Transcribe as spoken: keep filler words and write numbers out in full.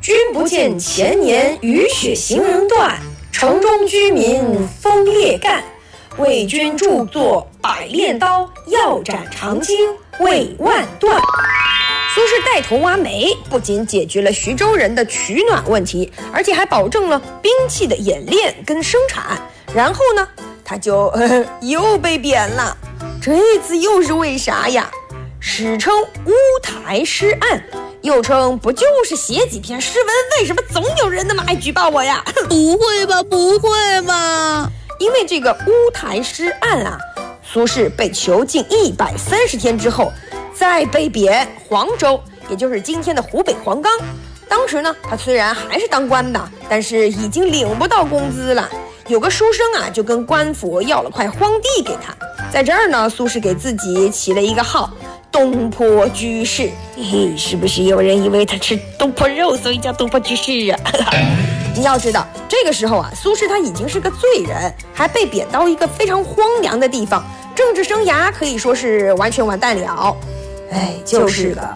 君不见前年雨雪行人断，城中居民风烈干。为君著作百炼刀，要斩长青未万段。苏轼带头挖煤，不仅解决了徐州人的取暖问题，而且还保证了兵器的演练跟生产。然后呢，他就呵呵又被贬了。这次又是为啥呀？史称乌台诗案，又称不就是写几篇诗文，为什么总有人那么爱举报我呀？ 不会吧，不会吧？ 因为这个乌台诗案啊，苏轼被囚禁一百三十天之后，再被贬黄州，也就是今天的湖北黄冈。当时呢，他虽然还是当官的，但是已经领不到工资了。有个书生啊，就跟官府要了块荒地给他。在这儿呢，苏轼给自己起了一个号东坡居士。嘿，是不是有人以为他吃东坡肉，所以叫东坡居士啊？你要知道，这个时候啊，苏轼他已经是个罪人，还被贬到一个非常荒凉的地方，政治生涯可以说是完全完蛋了。哎，就是个